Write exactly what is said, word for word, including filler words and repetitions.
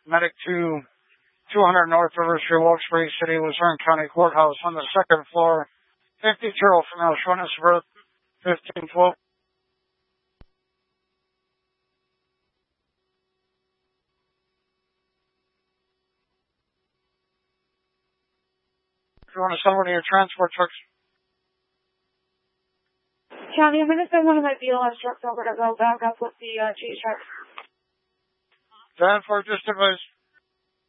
medic to two hundred North River Street, Wilkes-Barre City, Luzerne County Courthouse on the second floor. fifty-two female, showing us birth, fifteen twelve. If you want to send one of your transport trucks. County, I'm going to send one of my B L S trucks over to go back up with the uh, G truck. Dan for just advice.